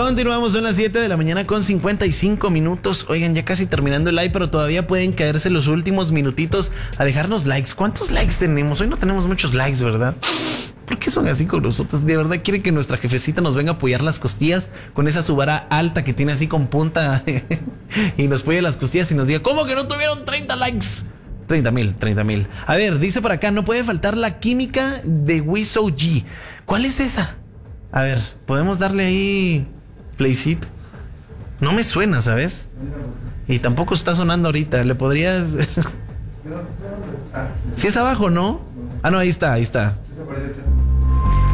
Continuamos, son las 7 de la mañana con 55 minutos. Oigan, ya casi terminando el live, pero todavía pueden caerse los últimos minutitos a dejarnos likes. ¿Cuántos likes tenemos? Hoy no tenemos muchos likes, ¿verdad? ¿Por qué son así con nosotros? ¿De verdad quieren que nuestra jefecita nos venga a apoyar las costillas con esa su vara alta que tiene así con punta y nos apoye las costillas y nos diga, ¿cómo que no tuvieron 30 likes? 30,000. A ver, dice por acá, no puede faltar la química de Wiso G. ¿Cuál es esa? A ver, ¿podemos darle ahí playcito? No me suena, ¿sabes? Y tampoco está sonando ahorita. ¿Le podrías...? Si es abajo, ¿no? Ah, no, ahí está.